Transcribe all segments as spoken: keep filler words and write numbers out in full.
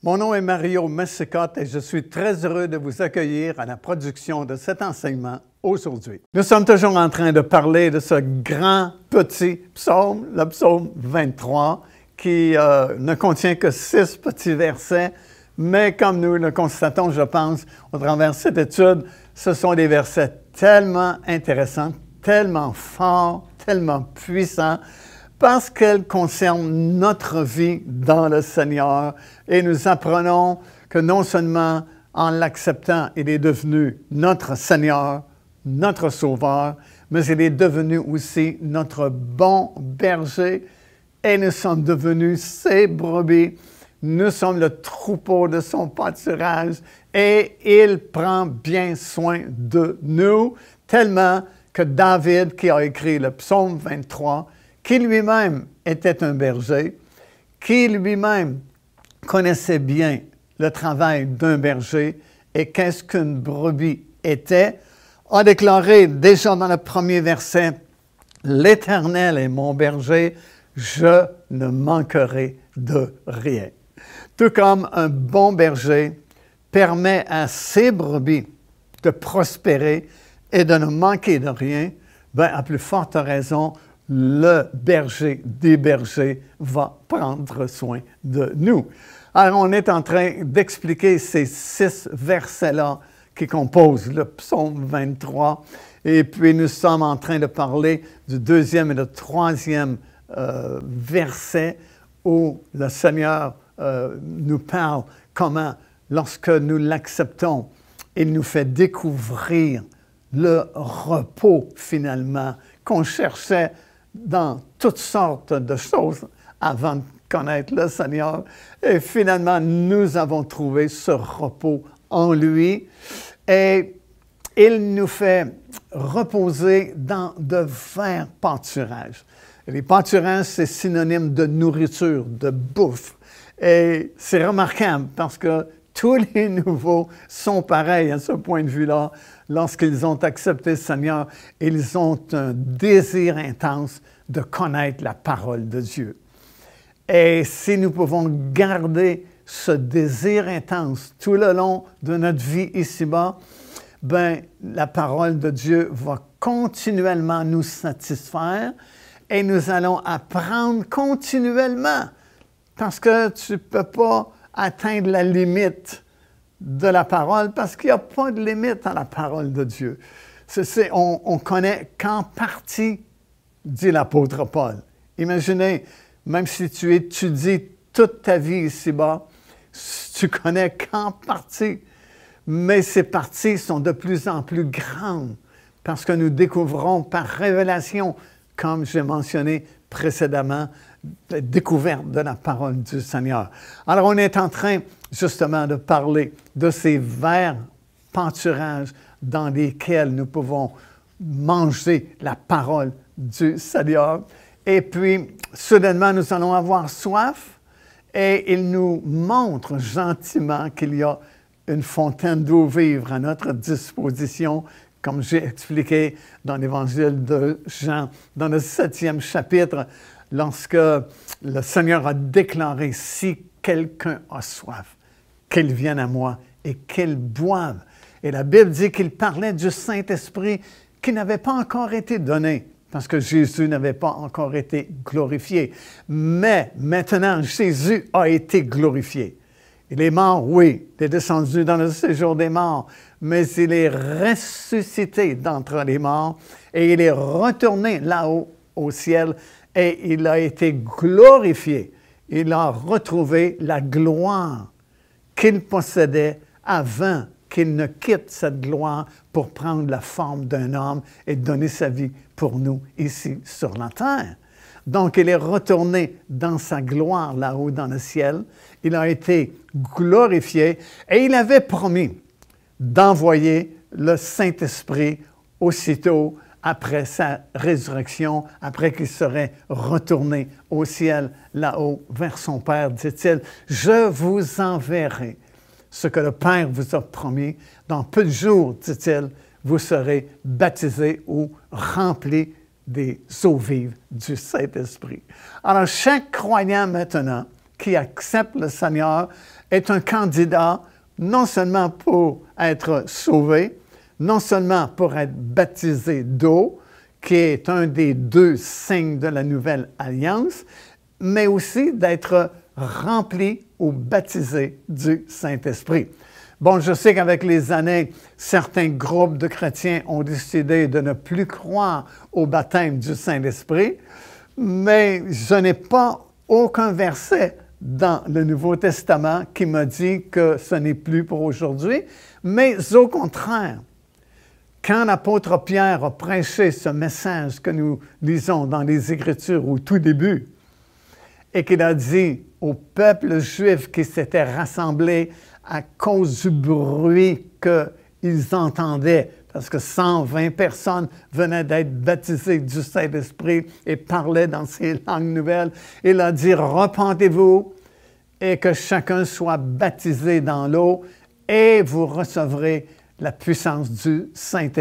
Mon nom est Mario Messicotte et je suis très heureux de vous accueillir à la production de cet enseignement aujourd'hui. Nous sommes toujours en train de parler de ce grand petit psaume, le psaume vingt-trois, qui euh, ne contient que six petits versets, mais comme nous le constatons, je pense, au travers de cette étude, ce sont des versets tellement intéressants, tellement forts, tellement puissants, parce qu'elles concernent notre vie dans le Seigneur. Et nous apprenons que non seulement en l'acceptant, il est devenu notre Seigneur, notre Sauveur, mais il est devenu aussi notre bon berger et nous sommes devenus ses brebis. Nous sommes le troupeau de son pâturage et il prend bien soin de nous, tellement que David, qui a écrit le psaume vingt-trois, qui lui-même était un berger, qui lui-même connaissait bien le travail d'un berger et qu'est-ce qu'une brebis était, a déclaré déjà dans le premier verset, « L'Éternel est mon berger, je ne manquerai de rien. » Tout comme un bon berger permet à ses brebis de prospérer et de ne manquer de rien, bien, à plus forte raison, le berger des bergers va prendre soin de nous. Alors, on est en train d'expliquer ces six versets-là qui composent le psaume vingt-trois. Et puis, nous sommes en train de parler du deuxième et du troisième euh, verset où le Seigneur euh, nous parle comment, lorsque nous l'acceptons, il nous fait découvrir le repos, finalement, qu'on cherchait dans toutes sortes de choses avant de connaître le Seigneur. Et finalement, nous avons trouvé ce repos en lui. Et il nous fait reposer dans de verts pâturages. Les pâturages, c'est synonyme de nourriture, de bouffe. Et c'est remarquable parce que tous les nouveaux sont pareils à ce point de vue-là. Lorsqu'ils ont accepté le Seigneur, ils ont un désir intense de connaître la parole de Dieu. Et si nous pouvons garder ce désir intense tout le long de notre vie ici-bas, ben, la parole de Dieu va continuellement nous satisfaire et nous allons apprendre continuellement parce que tu ne peux pas atteindre la limite de la parole parce qu'il n'y a pas de limite à la parole de Dieu. C'est, c'est, on, on connaît qu'en partie, dit l'apôtre Paul. Imaginez, même si tu étudies toute ta vie ici-bas, tu connais qu'en partie, mais ces parties sont de plus en plus grandes parce que nous découvrons par révélation, comme j'ai mentionné précédemment, la découverte de la parole du Seigneur. Alors, on est en train justement de parler de ces verts pâturages dans lesquels nous pouvons manger la parole du Seigneur. Et puis, soudainement, nous allons avoir soif et il nous montre gentiment qu'il y a une fontaine d'eau vive à notre disposition, comme j'ai expliqué dans l'Évangile de Jean, dans le septième chapitre, lorsque le Seigneur a déclaré « Si quelqu'un a soif, qu'il vienne à moi et qu'il boive ». Et la Bible dit qu'il parlait du Saint-Esprit qui n'avait pas encore été donné, parce que Jésus n'avait pas encore été glorifié. Mais maintenant, Jésus a été glorifié. Il est mort, oui, il est descendu dans le séjour des morts, mais il est ressuscité d'entre les morts et il est retourné là-haut au ciel et il a été glorifié. Il a retrouvé la gloire qu'il possédait avant qu'il ne quitte cette gloire pour prendre la forme d'un homme et donner sa vie pour nous ici sur la terre. Donc, il est retourné dans sa gloire là-haut dans le ciel. Il a été glorifié et il avait promis d'envoyer le Saint-Esprit aussitôt après sa résurrection, après qu'il serait retourné au ciel là-haut vers son Père, dit-il, « Je vous enverrai ce que le Père vous a promis. Dans peu de jours, dit-il, vous serez baptisés ou remplis des eaux vives du Saint-Esprit. » Alors, chaque croyant maintenant qui accepte le Seigneur est un candidat non seulement pour être sauvé, non seulement pour être baptisé d'eau, qui est un des deux signes de la nouvelle alliance, mais aussi d'être rempli ou baptisé du Saint-Esprit. Bon, je sais qu'avec les années, certains groupes de chrétiens ont décidé de ne plus croire au baptême du Saint-Esprit, mais je n'ai pas aucun verset dans le Nouveau Testament qui me dit que ce n'est plus pour aujourd'hui, mais au contraire, quand l'apôtre Pierre a prêché ce message que nous lisons dans les Écritures au tout début, et qu'il a dit au peuple juif qui s'était rassemblé à cause du bruit qu'ils entendaient, parce que cent vingt personnes venaient d'être baptisées du Saint-Esprit et parlaient dans ces langues nouvelles. Il a dit « Repentez-vous et que chacun soit baptisé dans l'eau et vous recevrez la puissance du Saint-Esprit. »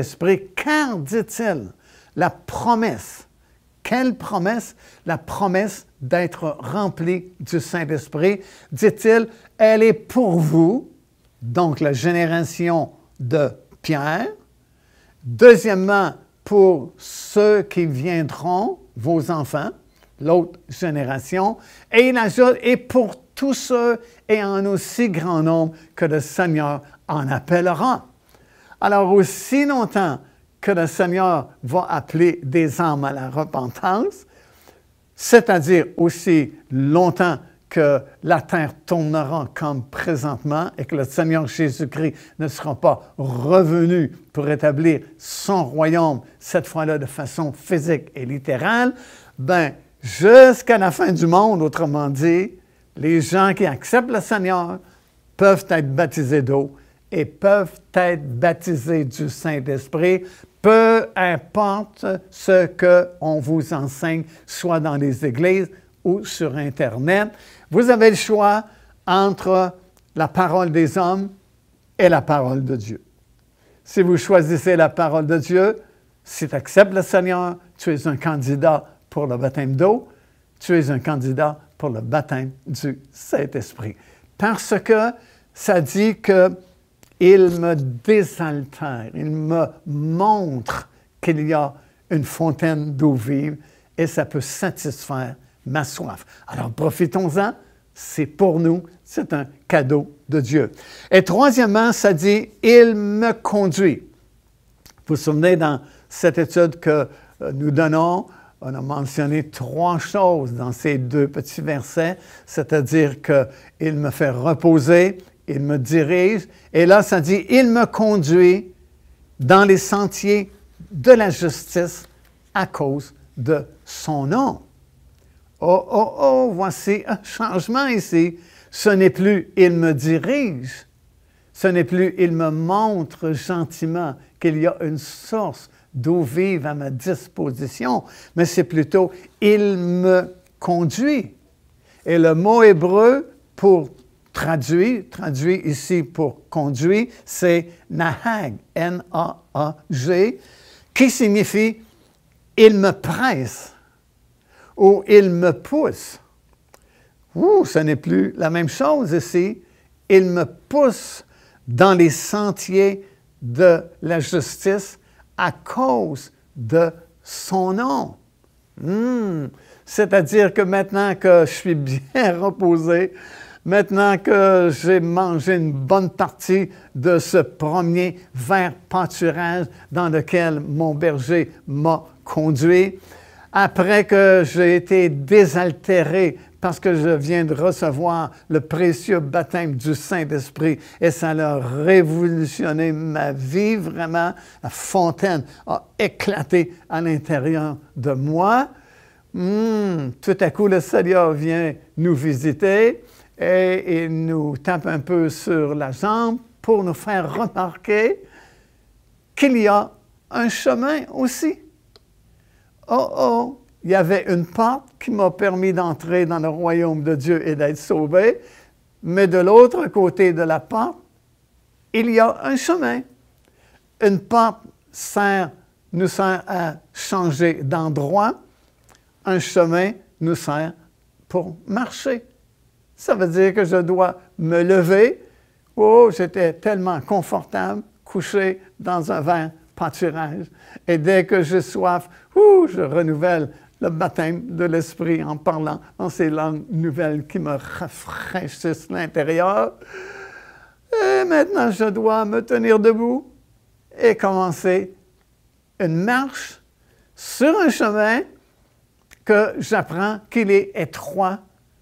Car, dit-il, la promesse, quelle promesse? La promesse d'être rempli du Saint-Esprit, dit-il, elle est pour vous, donc la génération de Pierre. Deuxièmement, pour ceux qui viendront, vos enfants, l'autre génération. Et il ajoute, et pour tous ceux et en aussi grand nombre que le Seigneur en appellera. Alors, aussi longtemps que le Seigneur va appeler des âmes à la repentance, c'est-à-dire aussi longtemps que la terre tournera comme présentement et que le Seigneur Jésus-Christ ne sera pas revenu pour établir son royaume, cette fois-là de façon physique et littérale, bien, jusqu'à la fin du monde, autrement dit, les gens qui acceptent le Seigneur peuvent être baptisés d'eau et peuvent être baptisés du Saint-Esprit, peu importe ce qu'on vous enseigne, soit dans les églises ou sur Internet. Vous avez le choix entre la parole des hommes et la parole de Dieu. Si vous choisissez la parole de Dieu, si tu acceptes le Seigneur, tu es un candidat pour le baptême d'eau, tu es un candidat pour le baptême du Saint-Esprit. Parce que ça dit que il me désaltère, il me montre qu'il y a une fontaine d'eau vive et ça peut satisfaire ma soif. Alors profitons-en, c'est pour nous, c'est un cadeau de Dieu. Et troisièmement, ça dit « il me conduit ». Vous vous souvenez, dans cette étude que nous donnons, on a mentionné trois choses dans ces deux petits versets, c'est-à-dire qu'il me fait reposer, il me dirige, et là, ça dit « il me conduit dans les sentiers de la justice à cause de son nom. » Oh, oh, oh, voici un changement ici. Ce n'est plus « il me dirige », ce n'est plus « il me montre gentiment qu'il y a une source d'eau vive à ma disposition », mais c'est plutôt « il me conduit ». Et le mot hébreu pour traduire, traduit ici pour conduire, c'est « nahag », N A A G, qui signifie « il me presse » ou « il me pousse ». Ouh, ce n'est plus la même chose ici. « Il me pousse dans les sentiers de la justice à cause de son nom. Mmh. » C'est-à-dire que maintenant que je suis bien reposé, maintenant que j'ai mangé une bonne partie de ce premier vert pâturage dans lequel mon berger m'a conduit, après que j'ai été désaltéré parce que je viens de recevoir le précieux baptême du Saint-Esprit et ça a révolutionné ma vie, vraiment, la fontaine a éclaté à l'intérieur de moi. Mmh, tout à coup, le Seigneur vient nous visiter et il nous tape un peu sur la jambe pour nous faire remarquer qu'il y a un chemin aussi. Oh, oh, il y avait une porte qui m'a permis d'entrer dans le royaume de Dieu et d'être sauvé, mais de l'autre côté de la porte, il y a un chemin. Une porte sert, nous sert à changer d'endroit, un chemin nous sert pour marcher. Ça veut dire que je dois me lever. Oh, j'étais tellement confortable, couché dans un vert pâturage. Et dès que j'ai soif, ouh, je renouvelle le baptême de l'Esprit en parlant dans ces langues nouvelles qui me rafraîchissent l'intérieur. Et maintenant, je dois me tenir debout et commencer une marche sur un chemin que j'apprends qu'il est étroit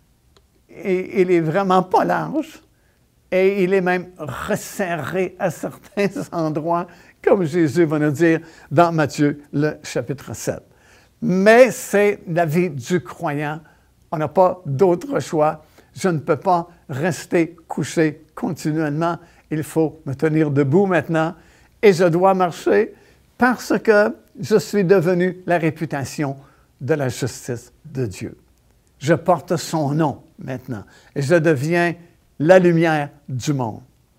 et il est vraiment pas large et il est même resserré à certains endroits, comme Jésus va nous dire dans Matthieu, le chapitre sept. Mais c'est la vie du croyant. On n'a pas d'autre choix. Je ne peux pas rester couché continuellement. Il faut me tenir debout maintenant et je dois marcher parce que je suis devenu la réputation de la justice de Dieu. Je porte son nom maintenant et je deviens la lumière du monde.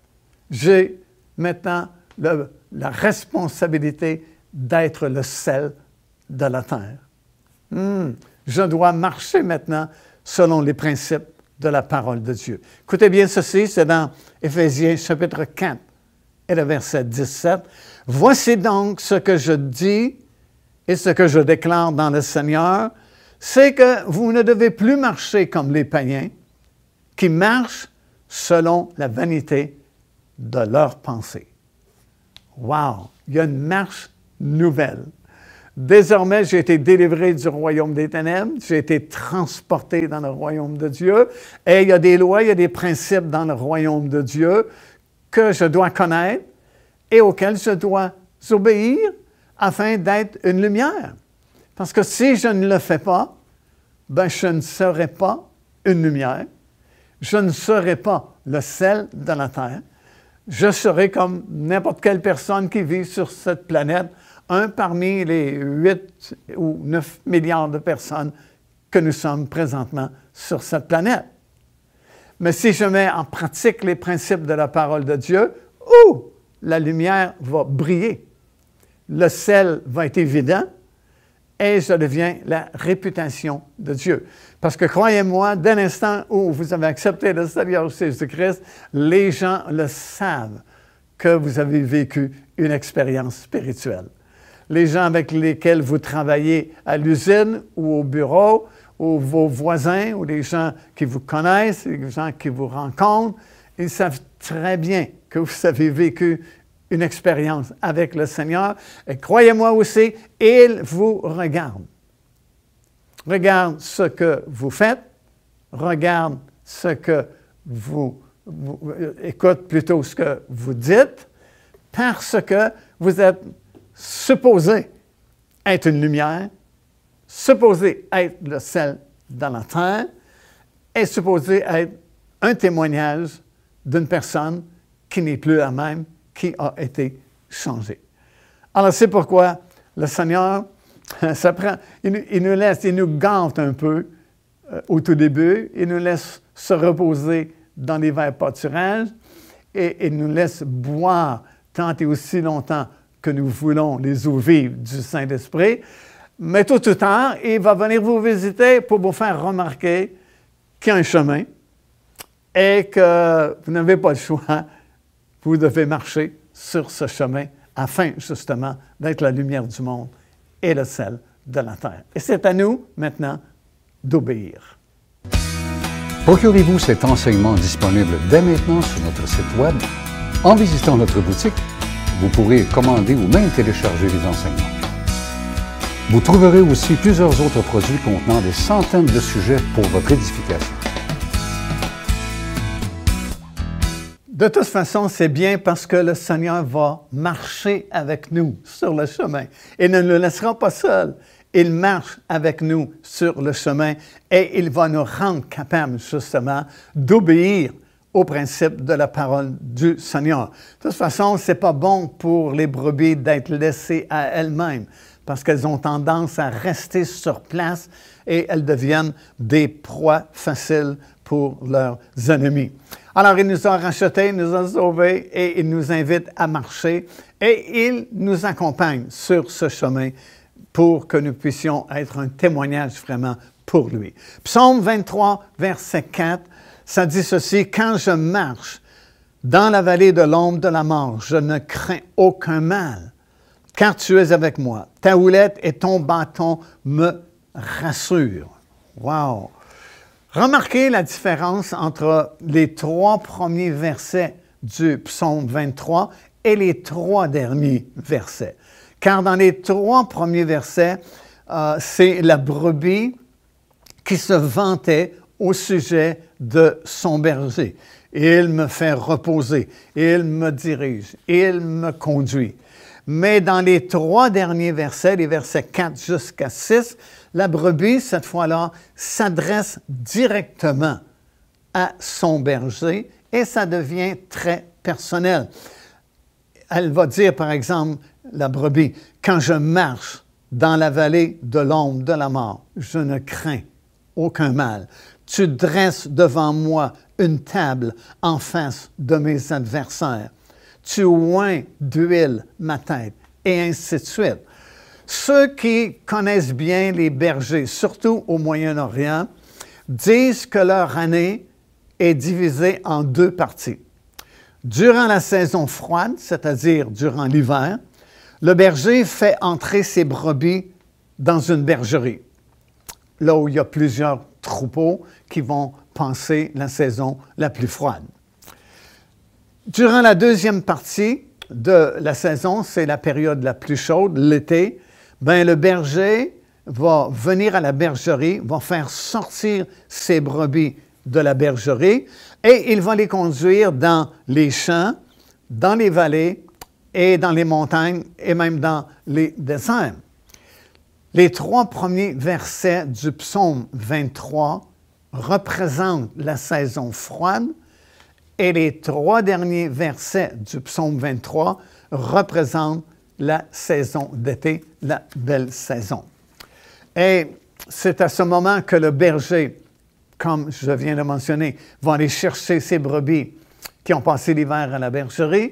J'ai maintenant le, la responsabilité d'être le sel de la terre. Hmm. Je dois marcher maintenant selon les principes de la parole de Dieu. Écoutez bien ceci, c'est dans Éphésiens chapitre quatre et le verset dix-sept. « Voici donc ce que je dis et ce que je déclare dans le Seigneur, c'est que vous ne devez plus marcher comme les païens qui marchent selon la vanité de leurs pensées. » Wow! Il y a une marche nouvelle. Désormais, j'ai été délivré du royaume des ténèbres, j'ai été transporté dans le royaume de Dieu, et il y a des lois, il y a des principes dans le royaume de Dieu que je dois connaître et auxquels je dois obéir afin d'être une lumière. Parce que si je ne le fais pas, ben je ne serai pas une lumière, je ne serai pas le sel de la terre, je serai comme n'importe quelle personne qui vit sur cette planète, un parmi les huit ou neuf milliards de personnes que nous sommes présentement sur cette planète. Mais si je mets en pratique les principes de la parole de Dieu, ouh, la lumière va briller, le sel va être évident et je deviens la réputation de Dieu. Parce que croyez-moi, dès l'instant où vous avez accepté le Seigneur Jésus-Christ, les gens le savent que vous avez vécu une expérience spirituelle. Les gens avec lesquels vous travaillez à l'usine ou au bureau, ou vos voisins, ou les gens qui vous connaissent, les gens qui vous rencontrent, ils savent très bien que vous avez vécu une expérience avec le Seigneur. Et croyez-moi aussi, il vous regarde. Regarde ce que vous faites, regarde ce que vous, vous écoute plutôt ce que vous dites, parce que vous êtes supposé être une lumière, supposé être le sel dans la terre, et supposé être un témoignage d'une personne qui n'est plus la même, qui a été changée. Alors, c'est pourquoi le Seigneur, ça prend, il, il nous laisse, il nous gâte un peu euh, au tout début, il nous laisse se reposer dans les verts pâturages, et il nous laisse boire tant et aussi longtemps que nous voulons les eaux vives du Saint-Esprit. Mais tout ou tard, il va venir vous visiter pour vous faire remarquer qu'il y a un chemin et que vous n'avez pas le choix. Vous devez marcher sur ce chemin afin, justement, d'être la lumière du monde et le sel de la terre. Et c'est à nous, maintenant, d'obéir. Procurez-vous cet enseignement disponible dès maintenant sur notre site Web. En visitant notre boutique, vous pourrez commander ou même télécharger les enseignements. Vous trouverez aussi plusieurs autres produits contenant des centaines de sujets pour votre édification. De toute façon, c'est bien parce que le Seigneur va marcher avec nous sur le chemin. Il ne nous laissera pas seuls. Il marche avec nous sur le chemin et il va nous rendre capables, justement, d'obéir aux principes de la parole du Seigneur. De toute façon, ce n'est pas bon pour les brebis d'être laissées à elles-mêmes parce qu'elles ont tendance à rester sur place et elles deviennent des proies faciles pour leurs ennemis. Alors, il nous a rachetés, il nous a sauvés et il nous invite à marcher et il nous accompagne sur ce chemin pour que nous puissions être un témoignage vraiment pour lui. Psaume vingt-trois, verset quatre, « Ça dit ceci, « Quand je marche dans la vallée de l'ombre de la mort, je ne crains aucun mal, car tu es avec moi. Ta houlette et ton bâton me rassurent. » Wow! Remarquez la différence entre les trois premiers versets du psaume vingt-trois et les trois derniers versets. Car dans les trois premiers versets, euh, c'est la brebis qui se vantait au sujet de son berger. Il me fait reposer, il me dirige, il me conduit. Mais dans les trois derniers versets, les versets quatre jusqu'à six, la brebis, cette fois-là, s'adresse directement à son berger et ça devient très personnel. Elle va dire, par exemple, la brebis, « Quand je marche dans la vallée de l'ombre de la mort, je ne crains aucun mal. Tu dresses devant moi une table en face de mes adversaires. Tu oins d'huile ma tête, et ainsi de suite. » Ceux qui connaissent bien les bergers, surtout au Moyen-Orient, disent que leur année est divisée en deux parties. Durant la saison froide, c'est-à-dire durant l'hiver, le berger fait entrer ses brebis dans une bergerie, là où il y a plusieurs troupeaux qui vont passer la saison la plus froide. Durant la deuxième partie de la saison, c'est la période la plus chaude, l'été, bien, le berger va venir à la bergerie, va faire sortir ses brebis de la bergerie et il va les conduire dans les champs, dans les vallées et dans les montagnes et même dans les déserts. Les trois premiers versets du psaume vingt-trois représentent la saison froide et les trois derniers versets du psaume vingt-trois représentent la saison d'été, la belle saison. Et c'est à ce moment que le berger, comme je viens de mentionner, va aller chercher ses brebis qui ont passé l'hiver à la bergerie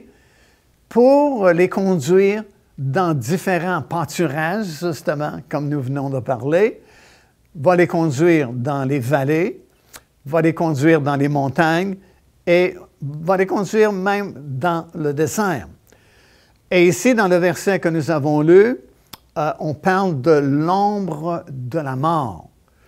pour les conduire dans différents pâturages, justement, comme nous venons de parler, va les conduire dans les vallées, va les conduire dans les montagnes et va les conduire même dans le désert. Et ici, dans le verset que nous avons lu, euh, on parle de l'ombre de la mort.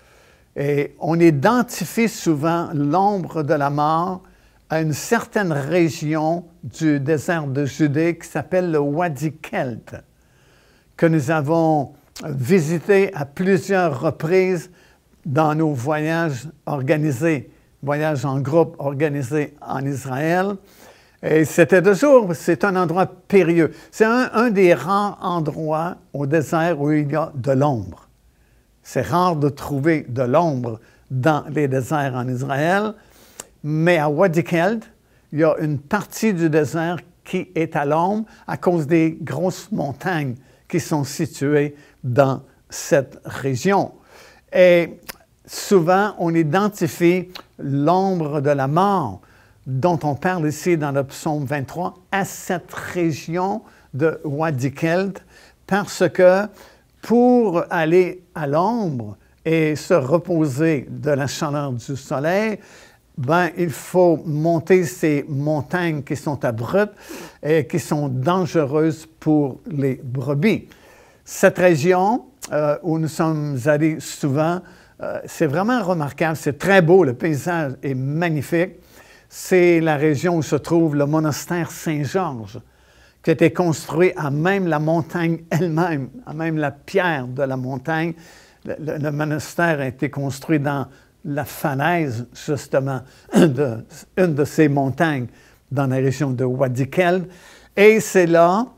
Et on identifie souvent l'ombre de la mort à une certaine région du désert de Judée qui s'appelle le Wadi Kelt, que nous avons visité à plusieurs reprises dans nos voyages organisés, voyages en groupe organisés en Israël. Et c'était toujours, c'est un endroit périlleux. C'est un, un des rares endroits au désert où il y a de l'ombre. C'est rare de trouver de l'ombre dans les déserts en Israël, mais à Wadi Kelt, il y a une partie du désert qui est à l'ombre à cause des grosses montagnes qui sont situées dans cette région. Et souvent, on identifie l'ombre de la mort dont on parle ici dans le psaume vingt-trois, à cette région de Wadi Kelt, parce que pour aller à l'ombre et se reposer de la chaleur du soleil, ben, il faut monter ces montagnes qui sont abruptes et qui sont dangereuses pour les brebis. Cette région euh, où nous sommes allés souvent, euh, c'est vraiment remarquable, c'est très beau, le paysage est magnifique. C'est la région où se trouve le monastère Saint-Georges, qui a été construit à même la montagne elle-même, à même la pierre de la montagne. Le, le, le monastère a été construit dans la falaise, justement, de, une de ces montagnes dans la région de Wadi Kelt. Et c'est là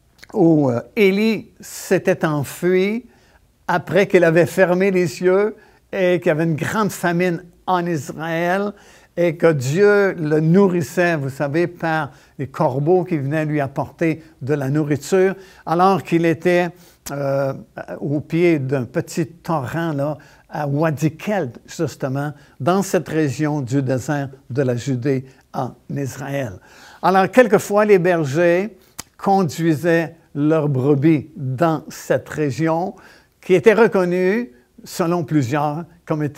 où euh, Élie s'était enfui après qu'il avait fermé les yeux et qu'il y avait une grande famine en Israël et que Dieu le nourrissait, vous savez, par les corbeaux qui venaient lui apporter de la nourriture, alors qu'il était euh, au pied d'un petit torrent, là, à Wadi Kelt, justement, dans cette région du désert de la Judée en Israël. Alors, quelquefois, les bergers conduisaient leurs brebis dans cette région qui était reconnue, selon plusieurs, comme étant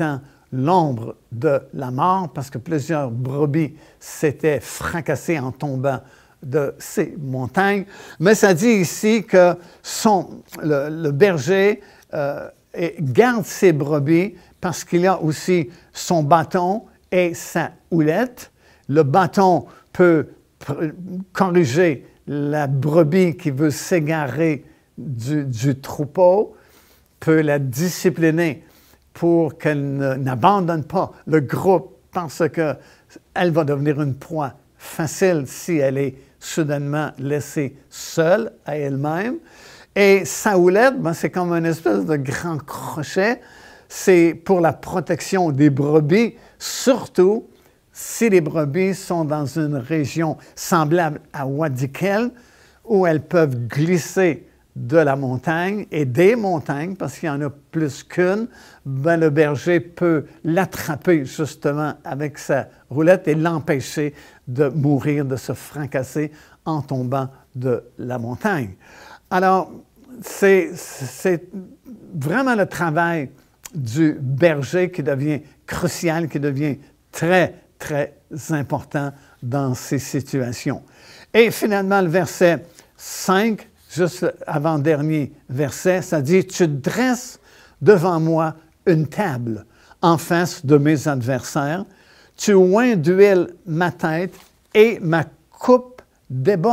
l'ombre de la mort parce que plusieurs brebis s'étaient fracassées en tombant de ces montagnes. Mais ça dit ici que son, le, le berger euh, garde ses brebis parce qu'il a aussi son bâton et sa houlette. Le bâton peut corriger la brebis qui veut s'égarer du, du troupeau, peut la discipliner pour qu'elle n'abandonne pas le groupe parce qu'elle va devenir une proie facile si elle est soudainement laissée seule à elle-même. Et sa houlette, ben, c'est comme une espèce de grand crochet. C'est pour la protection des brebis, surtout si les brebis sont dans une région semblable à Wadikel, où elles peuvent glisser de la montagne et des montagnes, parce qu'il y en a plus qu'une, ben le berger peut l'attraper justement avec sa roulette et l'empêcher de mourir, de se fracasser en tombant de la montagne. Alors, c'est, c'est vraiment le travail du berger qui devient crucial, qui devient très, très important dans ces situations. Et finalement, le verset cinq, juste avant-dernier verset, ça dit « Tu dresses devant moi une table en face de mes adversaires, tu oins d'huile ma tête et ma coupe déborde. »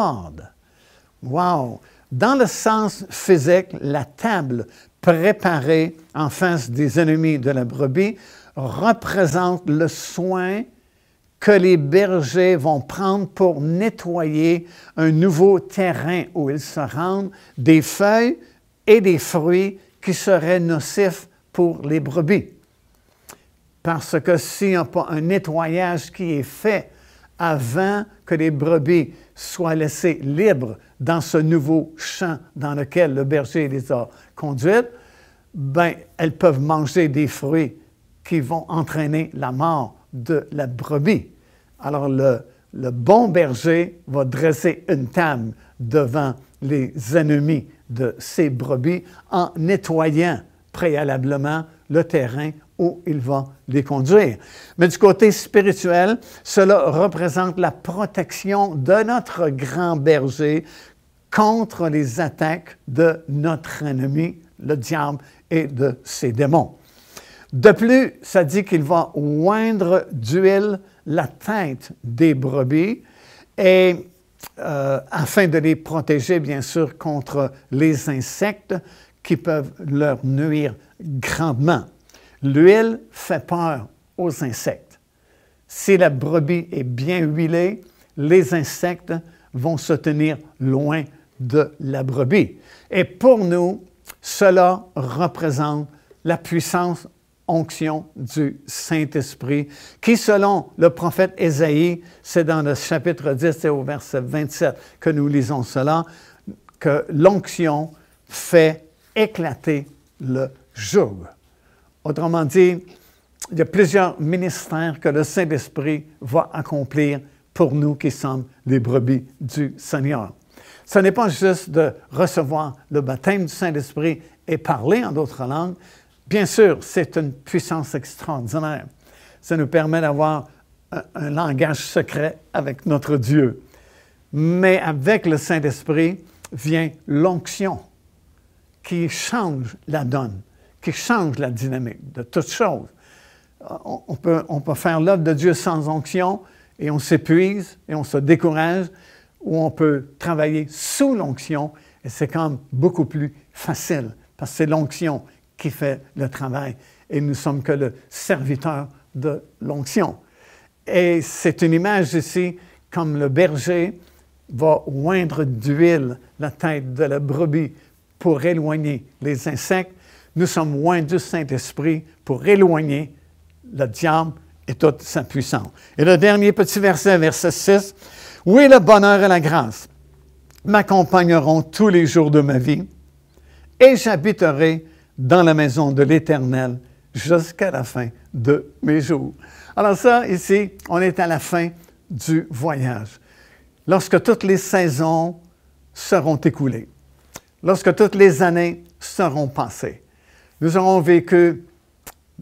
Wow! Dans le sens physique, la table préparée en face des ennemis de la brebis représente le soin que les bergers vont prendre pour nettoyer un nouveau terrain où ils se rendent, des feuilles et des fruits qui seraient nocifs pour les brebis. Parce que s'il n'y a pas un nettoyage qui est fait avant que les brebis soient laissées libres dans ce nouveau champ dans lequel le berger les a conduites, ben, elles peuvent manger des fruits qui vont entraîner la mort de la brebis. Alors, le, le bon berger va dresser une table devant les ennemis de ces brebis en nettoyant préalablement le terrain où il va les conduire. Mais du côté spirituel, cela représente la protection de notre grand berger contre les attaques de notre ennemi, le diable et de ses démons. De plus, ça dit qu'il va oindre d'huile la tête des brebis et euh, afin de les protéger, bien sûr, contre les insectes qui peuvent leur nuire grandement. L'huile fait peur aux insectes. Si la brebis est bien huilée, les insectes vont se tenir loin de la brebis. Et pour nous, cela représente la puissance onction du Saint-Esprit, qui, selon le prophète Ésaïe, c'est dans le chapitre dix et au verset vingt-sept que nous lisons cela, que l'onction fait éclater le joug. Autrement dit, il y a plusieurs ministères que le Saint-Esprit va accomplir pour nous qui sommes les brebis du Seigneur. Ce n'est pas juste de recevoir le baptême du Saint-Esprit et parler en d'autres langues. Bien sûr, c'est une puissance extraordinaire. Ça nous permet d'avoir un, un langage secret avec notre Dieu. Mais avec le Saint-Esprit vient l'onction qui change la donne, qui change la dynamique de toutes choses. On, on, peut, on peut faire l'œuvre de Dieu sans onction et on s'épuise et on se décourage, ou on peut travailler sous l'onction et c'est quand même beaucoup plus facile parce que c'est l'onction qui fait le travail et nous ne sommes que le serviteur de l'onction. Et c'est une image ici comme le berger va oindre d'huile la tête de la brebis pour éloigner les insectes. Nous sommes oints du Saint-Esprit pour éloigner le diable et toute sa puissance. Et le dernier petit verset, verset six, « Oui, le bonheur et la grâce m'accompagneront tous les jours de ma vie, et j'habiterai dans la maison de l'Éternel jusqu'à la fin de mes jours. » Alors ça, ici, on est à la fin du voyage. Lorsque toutes les saisons seront écoulées, lorsque toutes les années seront passées, nous aurons vécu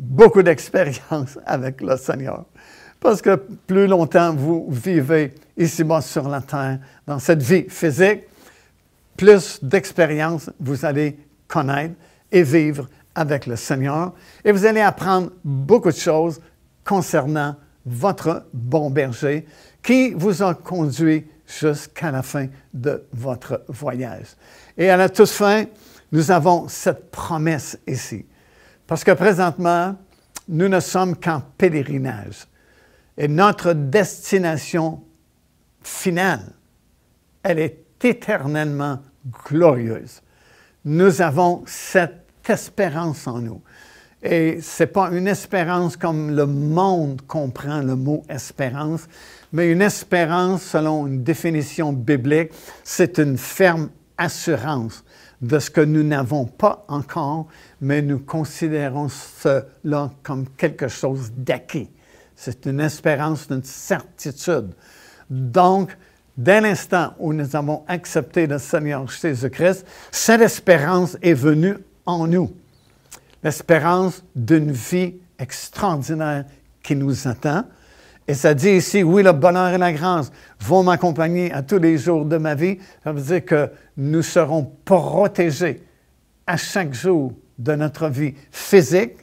beaucoup d'expérience avec le Seigneur. Parce que plus longtemps vous vivez ici-bas sur la terre, dans cette vie physique, plus d'expérience vous allez connaître et vivre avec le Seigneur. Et vous allez apprendre beaucoup de choses concernant votre bon berger qui vous a conduit jusqu'à la fin de votre voyage. Et à la toute fin, nous avons cette promesse ici. Parce que présentement, nous ne sommes qu'en pèlerinage. Et notre destination finale, elle est éternellement glorieuse. Nous avons cette espérance en nous. Et ce n'est pas une espérance comme le monde comprend le mot espérance, mais une espérance, selon une définition biblique, c'est une ferme assurance de ce que nous n'avons pas encore, mais nous considérons cela comme quelque chose d'acquis. C'est une espérance, une certitude. Donc, dès l'instant où nous avons accepté le Seigneur Jésus-Christ, cette espérance est venue en nous. L'espérance d'une vie extraordinaire qui nous attend. Et ça dit ici, oui, le bonheur et la grâce vont m'accompagner à tous les jours de ma vie. Ça veut dire que nous serons protégés à chaque jour de notre vie physique.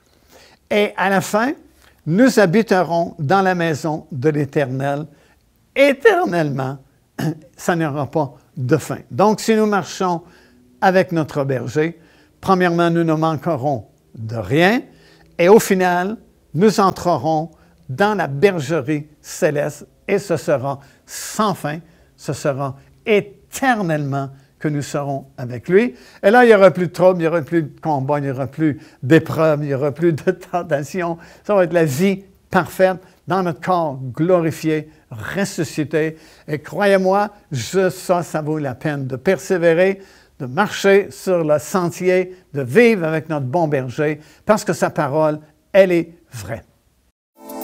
Et à la fin, nous habiterons dans la maison de l'Éternel éternellement. Ça n'aura pas de fin. Donc, si nous marchons avec notre berger, premièrement, nous ne manquerons de rien. Et au final, nous entrerons dans la bergerie céleste et ce sera sans fin, ce sera éternellement que nous serons avec lui. Et là, il n'y aura plus de trouble, il n'y aura plus de combat, il n'y aura plus d'épreuves, il n'y aura plus de tentation. Ça va être la vie parfaite dans notre corps glorifié, ressuscité. Et croyez-moi, je, ça, ça vaut la peine de persévérer, de marcher sur le sentier, de vivre avec notre bon berger, parce que sa parole, elle est vraie.